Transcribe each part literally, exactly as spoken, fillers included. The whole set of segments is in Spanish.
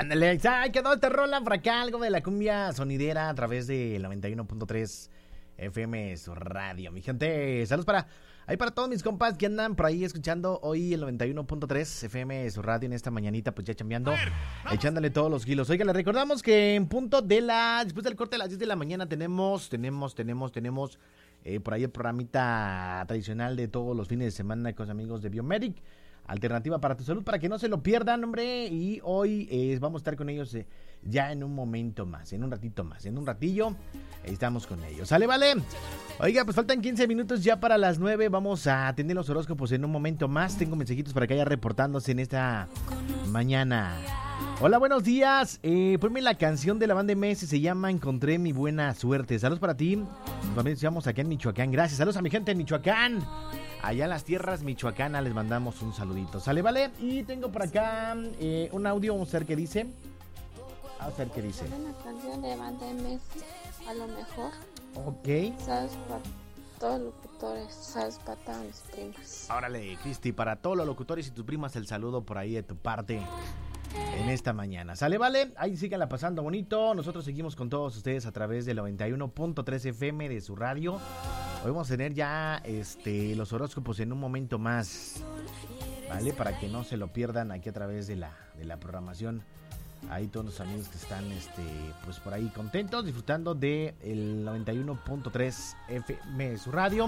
Ándale, ay, quedó esta rola por acá, algo de la cumbia sonidera a través de noventa y uno punto tres F M, su radio. Mi gente, saludos para ahí para todos mis compas que andan por ahí escuchando hoy el noventa y uno punto tres F M, su radio en esta mañanita, pues ya chambeando, echándole todos los kilos. Oiga, les recordamos que en punto de la, después del corte de las diez de la mañana tenemos, tenemos, tenemos, tenemos eh, por ahí el programita tradicional de todos los fines de semana con los amigos de Biomedic. Alternativa para tu salud, para que no se lo pierdan, hombre. Y hoy eh, vamos a estar con ellos eh, ya en un momento más, en un ratito más, en un ratillo eh, estamos con ellos. ¿Sale, vale? Oiga, pues faltan quince minutos ya para las nueve. Vamos a atender los horóscopos en un momento más. Tengo mensajitos para que haya reportándose en esta mañana. Hola, buenos días. Eh, ponme la canción de la banda M S, se llama Encontré mi buena suerte. Saludos para ti. También estamos acá en Michoacán. Gracias. Saludos a mi gente en Michoacán. Allá en las tierras michoacanas les mandamos un saludito. ¿Sale, vale? Y tengo por acá eh, un audio. Vamos a ver qué dice. Vamos a ver qué dice. Una canción de banda M S, a lo mejor. Ok. Sabes para todos los locutores, sabes para todas mis primas. Órale, Cristi, para todos los locutores y tus primas el saludo por ahí de tu parte en esta mañana. ¿Sale, vale? Ahí síganla pasando bonito. Nosotros seguimos con todos ustedes a través de noventa y uno punto tres F M de su radio. Hoy vamos a tener ya este los horóscopos en un momento más, ¿vale? Para que no se lo pierdan aquí a través de la, de la programación. Ahí todos los amigos que están este pues por ahí contentos, disfrutando de el noventa y uno punto tres F M de su radio.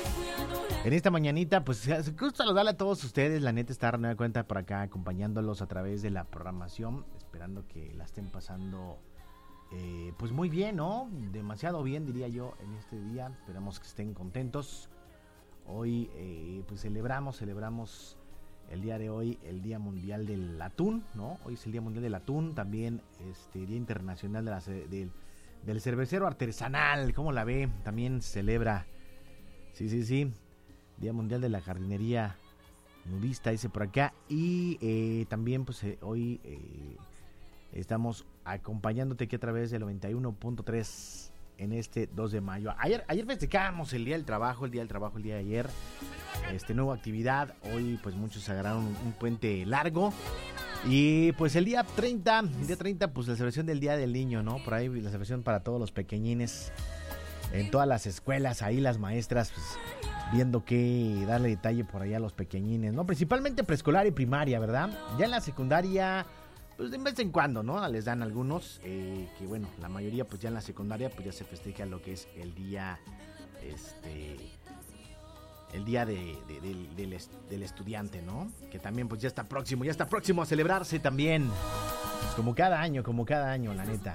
En esta mañanita, pues gusto saludarle a todos ustedes. La neta, estar nueva cuenta por acá acompañándolos a través de la programación, esperando que la estén pasando eh, pues muy bien, ¿no? Demasiado bien, diría yo, en este día. Esperamos que estén contentos. Hoy eh, pues celebramos, celebramos el día de hoy, el Día Mundial del Atún, ¿no? Hoy es el Día Mundial del Atún, también este Día Internacional de la, del, del Cervecero Artesanal. ¿Cómo la ve? También se celebra, sí, sí, sí, Día Mundial de la Jardinería Nudista, dice por acá. Y eh, también pues eh, hoy eh, estamos acompañándote aquí a través del noventa y uno punto tres en este dos de mayo. Ayer, ayer festejamos el Día del Trabajo, el Día del Trabajo, el día de ayer. Este, nueva actividad. Hoy pues muchos agarraron un, un puente largo. Y pues el día treinta, el día treinta, pues la celebración del Día del Niño, ¿no? Por ahí la celebración para todos los pequeñines. En todas las escuelas, ahí las maestras pues, viendo qué darle detalle por allá a los pequeñines, ¿no? Principalmente preescolar y primaria, ¿verdad? Ya en la secundaria, pues de vez en cuando, ¿no? Les dan algunos, eh, que bueno, la mayoría pues ya en la secundaria pues ya se festeja lo que es el día, este, el día de, de, de, de, del, del estudiante, ¿no? Que también pues ya está próximo, ya está próximo a celebrarse también. Pues como cada año, como cada año, la neta.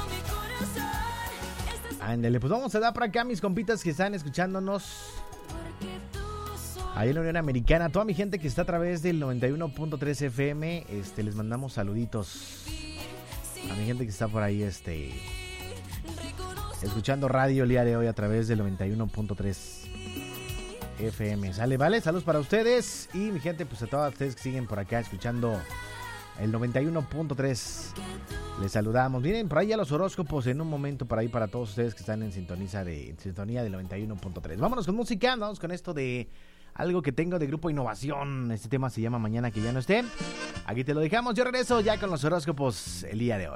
Ándale, pues vamos a dar por acá a mis compitas que están escuchándonos ahí en la Unión Americana. Toda mi gente que está a través del noventa y uno punto tres F M, este, les mandamos saluditos. A mi gente que está por ahí, este, escuchando radio el día de hoy a través del noventa y uno punto tres F M. Sale, vale, saludos para ustedes. Y mi gente, pues a todas ustedes que siguen por acá escuchando el noventa y uno punto tres. Les saludamos. Miren, por ahí ya los horóscopos en un momento para ahí para todos ustedes que están en sintonía de en sintonía del noventa y uno punto tres. Vámonos con música, vamos con esto de algo que tengo de Grupo Innovación. Este tema se llama Mañana que ya no esté. Aquí te lo dejamos. Yo regreso ya con los horóscopos el día de hoy.